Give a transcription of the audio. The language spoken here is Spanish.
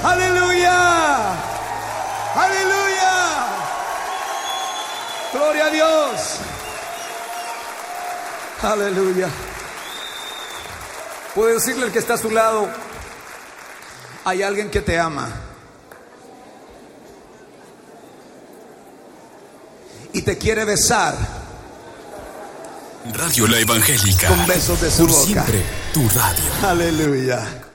Aleluya. Aleluya. Gloria a Dios. Aleluya. Puede decirle al que está a su lado: hay alguien que te ama y te quiere besar. Radio La Evangélica. Con besos de su por boca. Siempre tu radio. Aleluya.